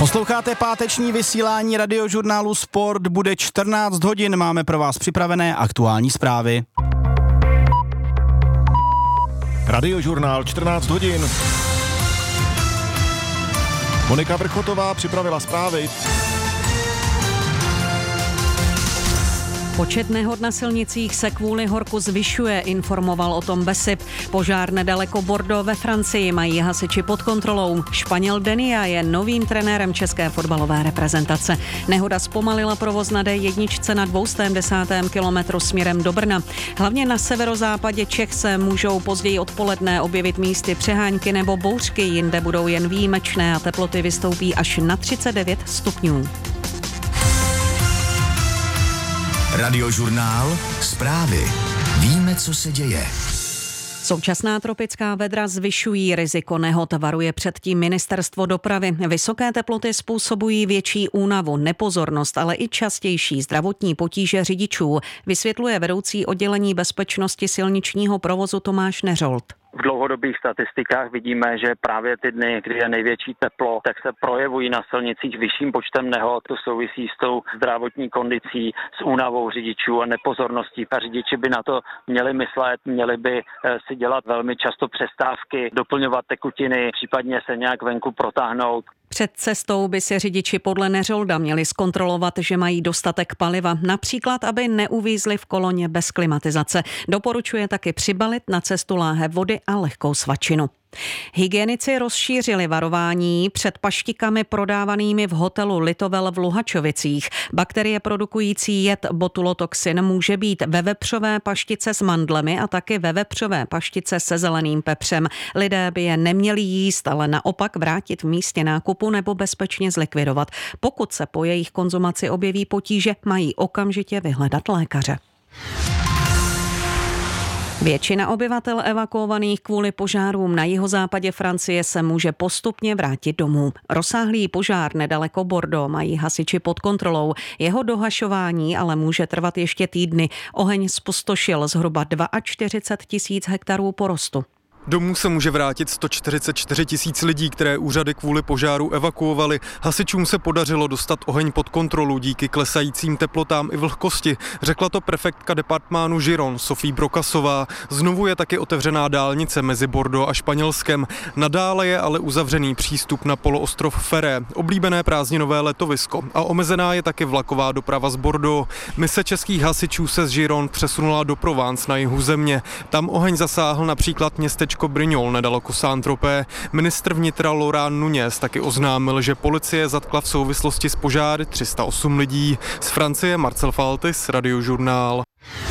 Posloucháte páteční vysílání Radiožurnálu Sport, bude 14 hodin, máme pro vás připravené aktuální zprávy. Radiožurnál 14 hodin. Monika Vrchotová připravila zprávy. Počet nehod na silnicích se kvůli horku zvyšuje, informoval o tom BESIP. Požár nedaleko Bordeaux ve Francii mají hasiči pod kontrolou. Španěl Denia je novým trenérem české fotbalové reprezentace. Nehoda zpomalila provoz na D1 na 210. kilometru směrem do Brna. Hlavně na severozápadě Čech se můžou později odpoledne objevit místy přehánky nebo bouřky, jinde budou jen výjimečné a teploty vystoupí až na 39 stupňů. Radiožurnál Zprávy. Víme, co se děje. Současná tropická vedra zvyšují riziko nehod, varuje předtím Ministerstvo dopravy. Vysoké teploty způsobují větší únavu, nepozornost, ale i častější zdravotní potíže řidičů, vysvětluje vedoucí oddělení bezpečnosti silničního provozu Tomáš Neřolt. V dlouhodobých statistikách vidíme, že právě ty dny, kdy je největší teplo, tak se projevují na silnicích vyšším počtem nehod. To souvisí s tou zdravotní kondicí, s únavou řidičů a nepozorností. A řidiči by na to měli myslet, měli by si dělat velmi často přestávky, doplňovat tekutiny, případně se nějak venku protáhnout. Před cestou by si řidiči podle Neřolda měli zkontrolovat, že mají dostatek paliva, například, aby neuvízli v koloně bez klimatizace. Doporučuje taky přibalit na cestu láhev vody a lehkou svačinu. Hygienici rozšířili varování před paštikami prodávanými v hotelu Litovel v Luhačovicích. Bakterie produkující jed botulotoxin může být ve vepřové paštice s mandlemi a taky ve vepřové paštice se zeleným pepřem. Lidé by je neměli jíst, ale naopak vrátit v místě nákupu nebo bezpečně zlikvidovat. Pokud se po jejich konzumaci objeví potíže, mají okamžitě vyhledat lékaře. Většina obyvatel evakuovaných kvůli požárům na jihozápadě Francie se může postupně vrátit domů. Rozsáhlý požár nedaleko Bordeaux mají hasiči pod kontrolou. Jeho dohašování ale může trvat ještě týdny. Oheň zpustošil zhruba 42 000 hektarů porostu. Domů se může vrátit 144 000 lidí, které úřady kvůli požáru evakuovaly. Hasičům se podařilo dostat oheň pod kontrolu díky klesajícím teplotám i vlhkosti, řekla to prefektka departmánu Giron Sophie Brokasová. Znovu je taky otevřená dálnice mezi Bordeaux a Španělskem. Nadále je ale uzavřený přístup na poloostrov Ferré, oblíbené prázdninové letovisko, a omezená je taky vlaková doprava z Bordeaux. Mise českých hasičů se z Giron přesunula do Provence na jihu země. Tam oheň zasáhl například městečko Brignoles nedaleko Saint-Tropez. Ministr vnitra Laurent Nunez taky oznámil, že policie zatkla v souvislosti s požáry 308 lidí. Z Francie Marcel Faltis, Radiožurnál.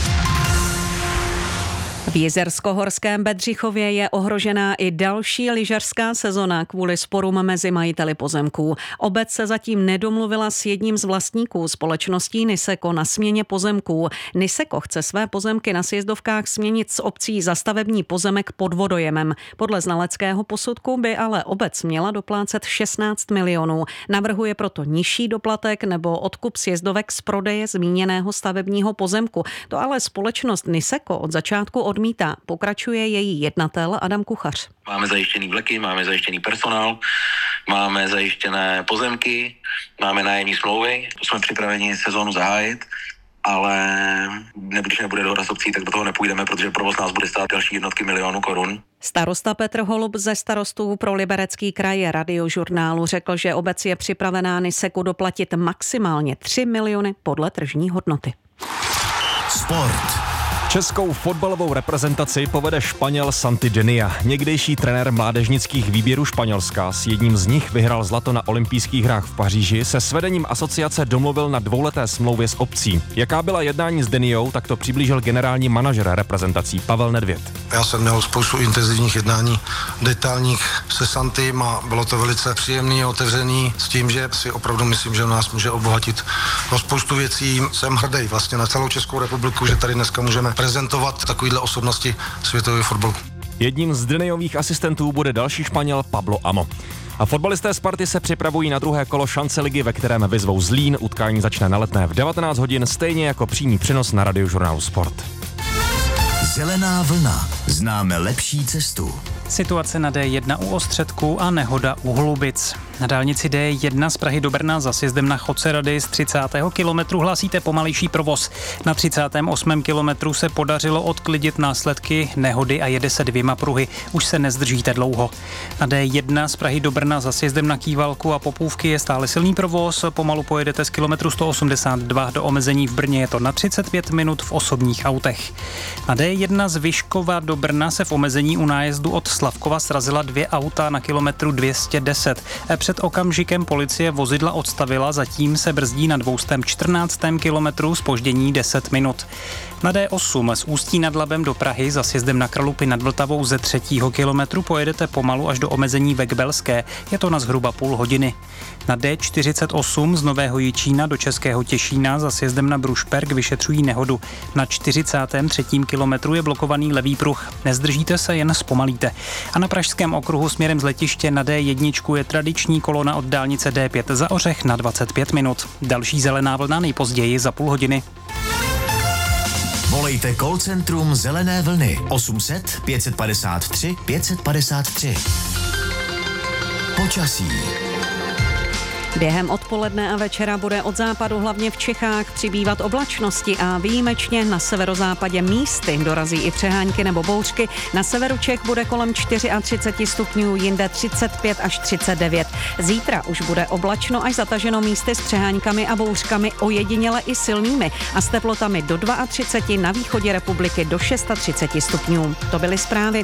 V Jizerskohorském Bedřichově je ohrožená i další lyžařská sezona kvůli sporům mezi majiteli pozemků. Obec se zatím nedomluvila s jedním z vlastníků společností Niseko na směně pozemků. Niseko chce své pozemky na sjezdovkách směnit s obcí za stavební pozemek pod vodojemem. Podle znaleckého posudku by ale obec měla doplácet 16 milionů. Navrhuje proto nižší doplatek nebo odkup sjezdovek z prodeje zmíněného stavebního pozemku. To ale společnost Niseko od začátku odmítá. Pokračuje její jednatel Adam Kuchař. Máme zajištěný vleky, máme zajištěný personál, máme zajištěné pozemky, máme nájemní smlouvy, jsme připraveni sezónu zahájit, ale když nebude dohoda s obcí, tak do toho nepůjdeme, protože provoz nás bude stát další jednotky milionů korun. Starosta Petr Holub ze Starostů pro Liberecký kraj Radiožurnálu řekl, že obec je připravená Niseku doplatit maximálně 3 miliony podle tržní hodnoty. Sport. Českou fotbalovou reprezentaci povede Španěl Santi Denia. Někdejší trenér mládežnických výběrů Španělska, s jedním z nich vyhrál zlato na olympijských hrách v Paříži, se s vedením asociace domluvil na 2leté smlouvě s obcí. Jaká byla jednání s Deniou, tak to přiblížil generální manažer reprezentací Pavel Nedvěd. Já jsem měl spoustu intenzivních jednání, detailních se Santim a bylo to velice příjemný a otevřený s tím, že si opravdu myslím, že nás může obohatit o spoustu věcí. Jsem hrdý vlastně na celou Českou republiku, že tady dneska můžeme prezentovat takovýhle osobnosti světového fotbalu. Jedním z Deniových asistentů bude další Španěl Pablo Amo. A fotbalisté Sparty se připravují na druhé kolo šance ligy, ve kterém vyzvou Zlín. Utkání začne na Letné v 19 hodin, stejně jako přímý přenos na Radiožurnálu Sport. Zelená vlna. Známe lepší cestu. Situace na D1 u Ostředku a nehoda u Holubic. Na dálnici D1 z Prahy do Brna za sjezdem na Chodce Rady z 30. kilometru hlásíte pomalejší provoz. Na 38. kilometru se podařilo odklidit následky nehody a jede se 2 pruhy. Už se nezdržíte dlouho. Na D1 z Prahy do Brna za sjezdem na Kývalku a Popůvky je stále silný provoz. Pomalu pojedete z kilometru 182 do omezení v Brně. Je to na 35 minut v osobních autech. Na D1 z Vyškova do Brna se v omezení u nájezdu od Slavkova srazila 2 auta na kilometru 210. Před okamžikem policie vozidla odstavila, zatím se brzdí na 214. kilometru, zpoždění 10 minut. Na D8 z Ústí nad Labem do Prahy za sjezdem na Kralupy nad Vltavou ze 3. kilometru pojedete pomalu až do omezení ve Kbelské. Je to na zhruba půl hodiny. Na D48 z Nového Jičína do Českého Těšína za sjezdem na Brušperk vyšetřují nehodu. Na 43. kilometru je blokovaný levý pruh. Nezdržíte se, jen zpomalíte. A na Pražském okruhu směrem z letiště na D1 je tradiční kolona od dálnice D5 za Ořech na 25 minut. Další zelená vlna nejpozději za půl hodiny. Volejte call centrum Zelené vlny 800 553 553. Počasí. Během odpoledne a večera bude od západu hlavně v Čechách přibývat oblačnosti a výjimečně na severozápadě místy dorazí i přehánky nebo bouřky. Na severu Čech bude kolem 34 stupňů, jinde 35 až 39. Zítra už bude oblačno až zataženo místy s přeháňkami a bouřkami, ojediněle i silnými a s teplotami do 32, na východě republiky do 36 stupňů. To byly zprávy.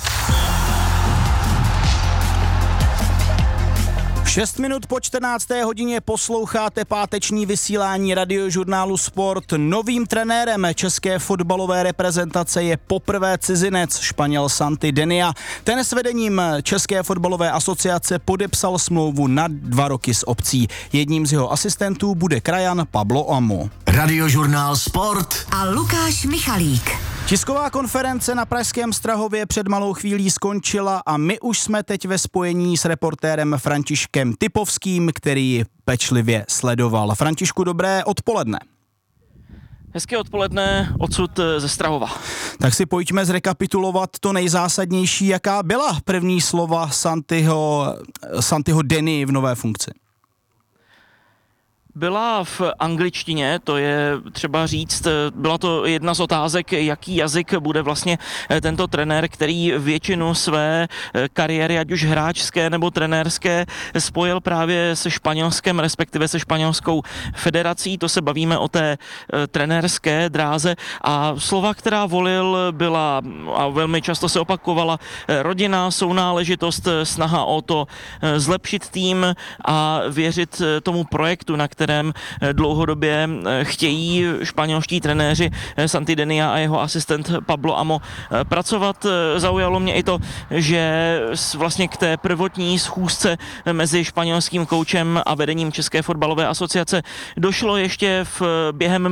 6 minut po 14. hodině posloucháte páteční vysílání radiožurnálu Sport. Novým trenérem české fotbalové reprezentace je poprvé cizinec, Španěl Santi Denia. Ten s vedením České fotbalové asociace podepsal smlouvu na 2 roky s opcí. Jedním z jeho asistentů bude krajan Pablo Amo. Radiožurnál Sport a Lukáš Michalík. Tisková konference na pražském Strahově před malou chvílí skončila a my už jsme teď ve spojení s reportérem Františkem Typovským, který pečlivě sledoval. Františku, dobré odpoledne. Hezké odpoledne odsud ze Strahova. Tak si pojďme zrekapitulovat to nejzásadnější, jaká byla první slova Santiho Deny v nové funkci. Byla v angličtině, to je třeba říct, byla to jedna z otázek, jaký jazyk bude vlastně tento trenér, který většinu své kariéry, ať už hráčské nebo trenérské, spojil právě se Španělskem, respektive se Španělskou federací. To se bavíme o té trenérské dráze a slova, která volil, byla a velmi často se opakovala rodina, sounáležitost, snaha o to zlepšit tým a věřit tomu projektu, na kterém dlouhodobě chtějí španělští trenéři Santi Denia a jeho asistent Pablo Amo pracovat. Zaujalo mě i to, že vlastně k té prvotní schůzce mezi španělským koučem a vedením České fotbalové asociace došlo ještě během